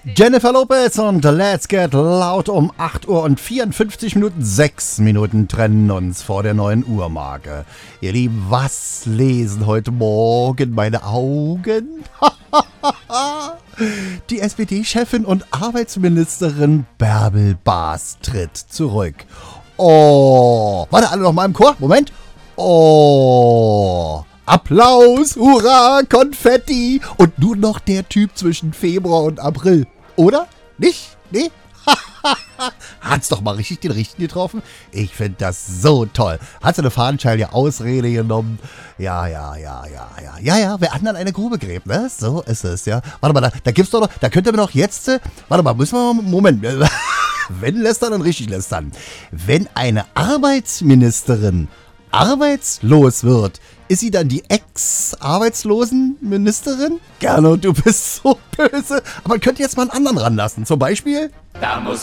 Jennifer Lopez und Let's Get Loud um 8 Uhr und 54 Minuten. 6 Minuten trennen uns vor der 9 Uhr Marke. Ihr Lieben, was lesen heute Morgen meine Augen? Die SPD-Chefin und Arbeitsministerin Bärbel Baas tritt zurück. Oh, warte, alle noch mal im Chor. Moment. Oh, Applaus, Hurra, Konfetti und nur noch der Typ zwischen Februar und April. Oder? Nicht? Nee? Hat's doch mal richtig den Richtigen getroffen. Ich finde das so toll. Hat so eine fadenscheinige Ausrede genommen. Ja. Wer anderen eine Grube gräbt, ne? So ist es, ja. Warte mal, da gibt's doch noch, da könnte man doch jetzt, warte mal, müssen wir mal, Moment. Wenn lästern, dann richtig lästern. Wenn eine Arbeitsministerin arbeitslos wird, ist sie dann die Ex-Arbeitslosen-Ministerin? Gernot, du bist so böse. Aber man könnte jetzt mal einen anderen ranlassen. Zum Beispiel? Da muss